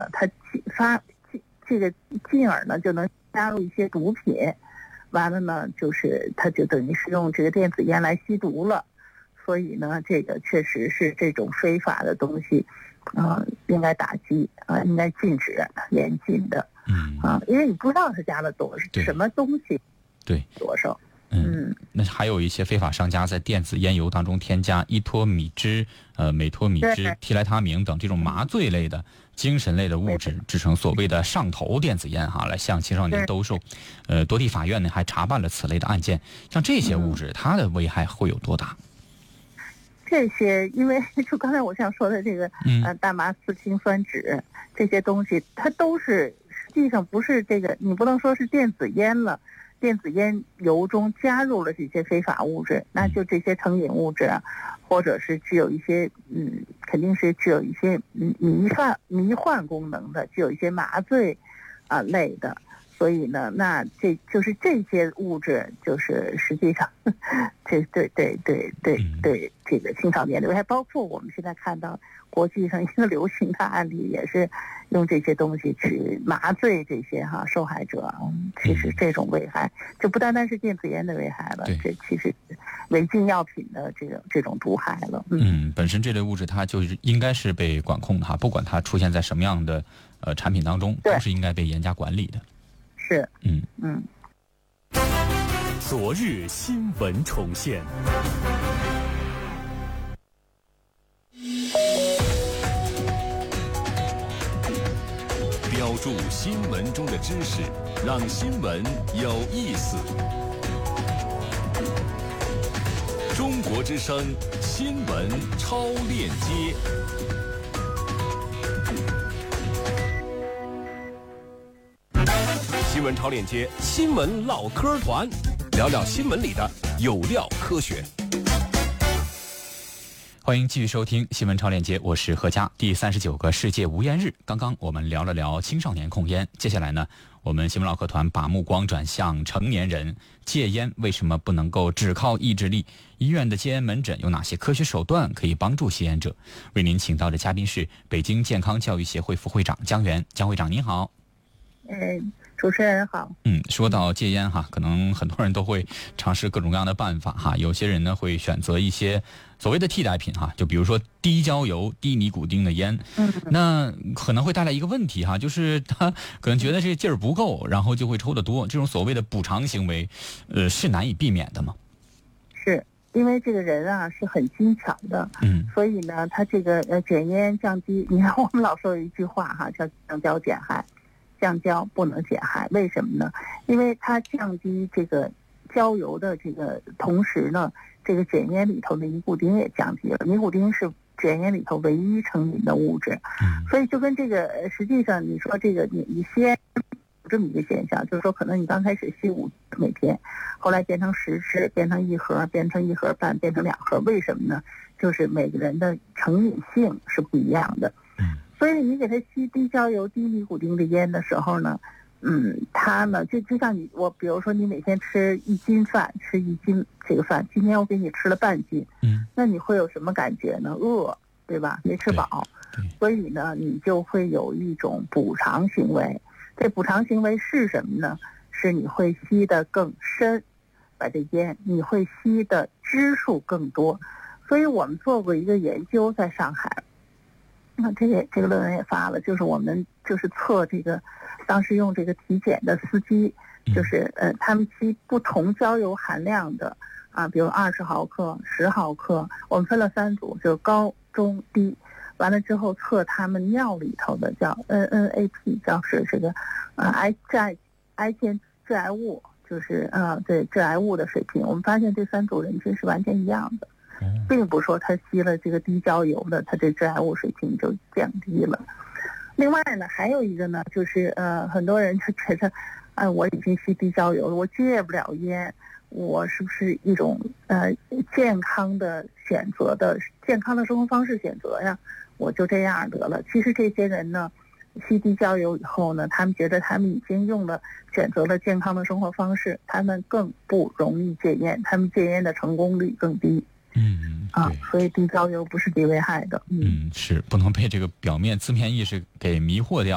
它进而呢就能加入一些毒品，完了呢就是它就等于是用这个电子烟来吸毒了。所以呢，这个确实是这种非法的东西，应该打击应该禁止严禁的。因为你不知道它加了什么东西， 对多少。 那还有一些非法商家在电子烟油当中添加依托米脂、美托米脂、替来他明等这种麻醉类的、精神类的物质，制成所谓的上头电子烟来向青少年兜售。多地法院呢还查办了此类的案件。像这些物质，它的危害会有多大？ 这些，因为就刚才我想说的这个，大麻四氢酸酯这些东西，它都是实际上不是这个，你不能说是电子烟了。电子烟油中加入了这些非法物质，那就这些成瘾物质或者是具有一些肯定是具有一些迷幻功能的，具有一些麻醉类的。所以呢，那这就是这些物质，就是实际上，对这个青少年的危害，包括我们现在看到国际上一个流行的案例，也是用这些东西去麻醉这些受害者。其实这种危害就不单单是电子烟的危害了，这其实违禁药品的这种毒害了。 本身这类物质它就是应该是被管控的不管它出现在什么样的产品当中，都是应该被严加管理的。 是， 昨日新闻重现， 标注新闻中的知识，让新闻有意思。中国之声新闻超链接。新闻超链接，新闻唠嗑团，聊聊新闻里的有料科学。 欢迎继续收听新闻超链接，我是何佳。第39个世界无烟日，刚刚我们聊了聊青少年控烟，接下来呢，我们新闻唠嗑团把目光转向成年人，戒烟为什么不能够只靠意志力？医院的戒烟门诊有哪些科学手段可以帮助吸烟者？为您请到的嘉宾是北京健康教育协会副会长姜元，姜会长您好。 主持人好。 说到戒烟可能很多人都会尝试各种各样的办法有些人呢会选择一些所谓的替代品就比如说低焦油、低尼古丁的烟。那可能会带来一个问题就是他可能觉得这个劲儿不够，然后就会抽得多。这种所谓的补偿行为，是难以避免的吗？ 是因为这个人是很精巧的，所以呢，他这个减烟降低，你看我们老说有一句话叫降焦减害。降焦不能减害，为什么呢？因为它降低这个焦油的这个同时呢，这个卷烟里头的尼古丁也降低了。尼古丁是卷烟里头唯一成瘾的物质，所以就跟这个实际上你说这个你吸烟有这么一个现象，就是说可能你刚开始吸5每天，后来变成10支，变成1盒，变成1盒半，变成2盒，为什么呢？就是每个人的成瘾性是不一样的。所以你给他吸低焦油、低尼古丁的烟的时候呢，他呢就像比如说你每天吃1斤饭，吃1斤这个饭，今天我给你吃了半斤，那你会有什么感觉呢？饿，对吧？没吃饱，所以呢，你就会有一种补偿行为。这补偿行为是什么呢？是你会吸得更深，把这烟你会吸的支数更多。所以我们做过一个研究，在上海。那这个论文也发了，就是我们就是测这个，当时用这个体检的司机，就是他们吸不同焦油含量的比如20毫克、10毫克，我们分了3组，就是高、中、低。完了之后测他们尿里头的叫 NNAP， 叫是这个癌前致癌物，就是对致癌物的水平。我们发现这3组人群是完全一样的。并不说他吸了这个低焦油的，他这致癌物水平就降低了。另外呢，还有一个呢，就是很多人就觉得，我已经吸低焦油了，我戒不了烟，我是不是一种健康的选择的健康的生活方式选择呀？我就这样得了。其实这些人呢，吸低焦油以后呢，他们觉得他们已经选择了健康的生活方式，他们更不容易戒烟，他们戒烟的成功率更低。所以低焦油不是低危害的。 是不能被这个表面字面意识给迷惑掉。